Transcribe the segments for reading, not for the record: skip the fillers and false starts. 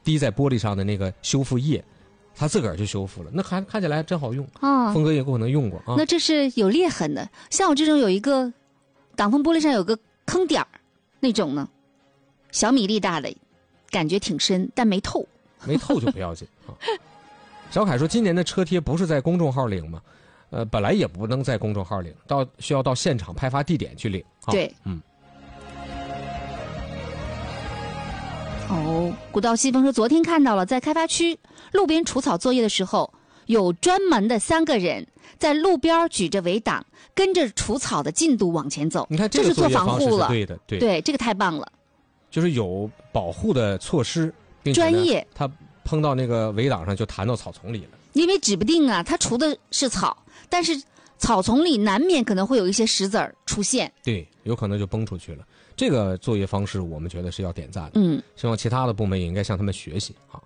滴在玻璃上的那个修复液，它自个儿就修复了，那看起来真好用啊。峰哥也可能用过啊。 那这是有裂痕的，像我这种有一个挡风玻璃上有个坑点儿那种呢，小米粒大的，感觉挺深，但没透。 没透就不要紧啊。小凯说，今年的车贴不是在公众号领吗？本来也不能在公众号领，需要到现场派发地点去领。 对，古道西风说，昨天看到了，在开发区路边除草作业的时候，有专门的3个人在路边举着围挡，跟着除草的进度往前走。 你看这个做防护了， 对的， 对，这个太棒了， 就是有保护的措施，并且专业。 他碰到那个围挡上就弹到草丛里了， 因为指不定啊，他除的是草，但是草丛里难免可能会有一些石子儿出现， 对，有可能就崩出去了。这个作业方式我们觉得是要点赞的，希望其他的部门也应该向他们学习啊。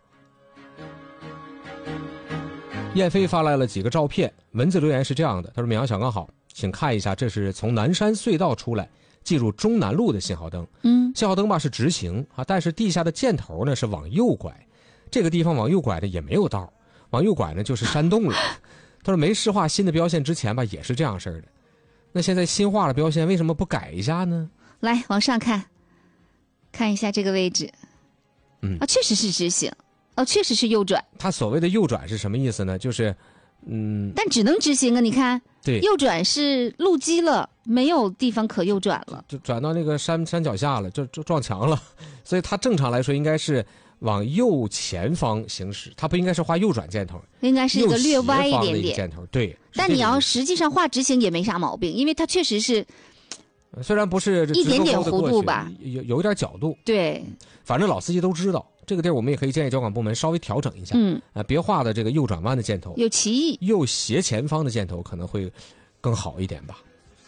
燕飞发来了几个照片，文字留言是这样的，他说：闵阳小刚好，请看一下，这是从南山隧道出来进入中南路的信号灯，信号灯吧是直行啊，但是地下的箭头呢是往右拐，这个地方往右拐的也没有道，往右拐呢就是山洞了。他说没施划新的标线之前吧也是这样式的，那现在新画了标线，为什么不改一下呢？ 来往上看一下这个位置，确实是直行，确实是右转。 他所谓的右转是什么意思呢？就是但只能直行啊，你看， 对， 右转是路基了，没有地方可右转了， 就转到那个山脚下了，就撞墙了，所以他正常来说应该是往右前方行驶，它不应该是画右转箭头， 应该是一个略歪一点点箭头。对， 但你要实际上画直行也没啥毛病，因为它确实是虽然不是一点点弧度吧， 有一点角度。 对， 反正老司机都知道这个地儿，我们也可以建议交管部门稍微调整一下。别画的这个右转弯的箭头， 有歧义， 右斜前方的箭头可能会更好一点吧。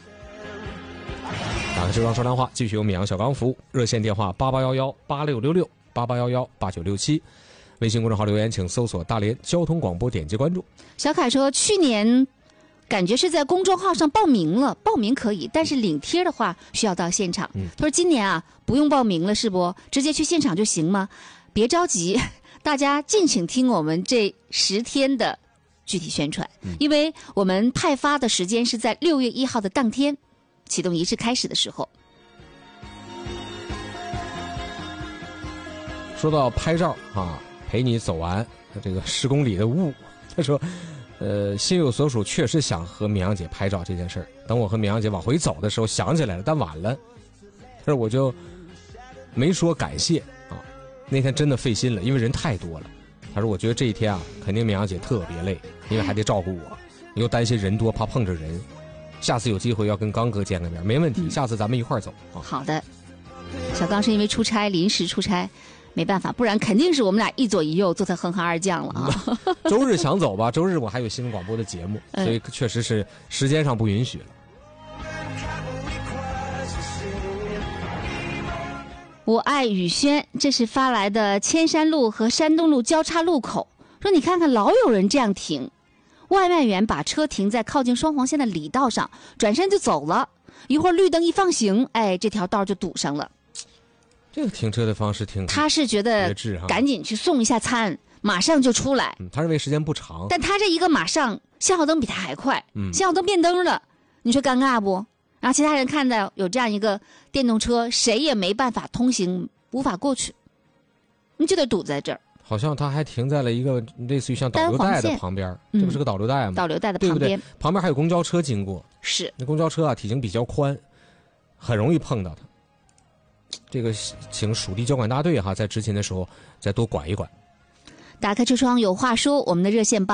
打开时装说亮话，继续由闵阳小刚服务，热线电话8811866688118967，微信公众号留言请搜索大连交通广播，点击关注。 小凯说去年感觉是在公众号上报名了，报名可以，但是领贴的话需要到现场。他说今年啊不用报名了是不？直接去现场就行吗？别着急，大家敬请听我们这10天的具体宣传，因为我们派发的时间是在6月1号的当天，启动仪式开始的时候。 说到拍照啊，陪你走完这个10公里的雾，他说心有所属，确实想和闵阳姐拍照这件事儿。等我和闵阳姐往回走的时候想起来了，但晚了，但是我就没说感谢啊。那天真的费心了，因为人太多了。他说我觉得这一天啊，肯定闵阳姐特别累，因为还得照顾我，又担心人多怕碰着人。下次有机会要跟刚哥见个面，没问题，下次咱们一块儿走啊。 好的，小刚是因为出差临时出差。没办法，不然肯定是我们俩一左一右坐在哼哈二将了啊！ 周日想走吧，周日我还有新闻广播的节目，所以确实是时间上不允许了。 我爱宇轩，这是发来的千山路和山东路交叉路口，说你看看老有人这样停，外卖员把车停在靠近双黄线的里道上，转身就走了，一会儿绿灯一放行，这条道就堵上了。 这个停车的方式挺， 他是觉得赶紧去送一下餐，马上就出来。 他认为时间不长， 但他这一个马上，信号灯比他还快，信号灯变灯了，你说尴尬不？然后其他人看到有这样一个电动车，谁也没办法通行，无法过去，你就得堵在这儿。 好像他还停在了一个类似于像导流带的旁边，这不是个导流带吗？ 导流带的旁边， 对不对？旁边还有公交车经过， 是那公交车啊，体型比较宽，很容易碰到它。这个请属地交管大队在执勤的时候再多管一管。 打开车窗有话说，我们的热线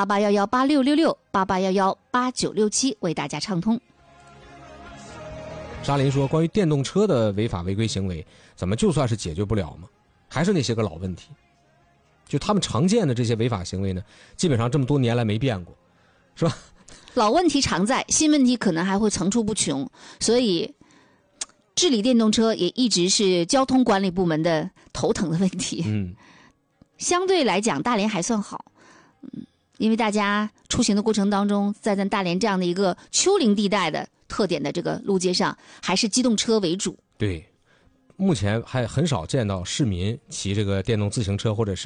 8811866688118967为大家畅通。 沙林说，关于电动车的违法违规行为，怎么就算是解决不了吗？还是那些个老问题，就他们常见的这些违法行为呢，基本上这么多年来没变过，是吧？ 老问题常在，新问题可能还会层出不穷，所以治理电动车也一直是交通管理部门的头疼的问题。相对来讲大连还算好，因为大家出行的过程当中，在咱大连这样的一个丘陵地带的特点的这个路街上，还是机动车为主。 对，目前还很少见到市民骑这个电动自行车或者是